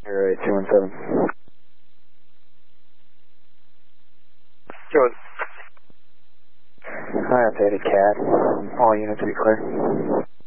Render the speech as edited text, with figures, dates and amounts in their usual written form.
08217. Good. Hi, updated CAD. All units be clear.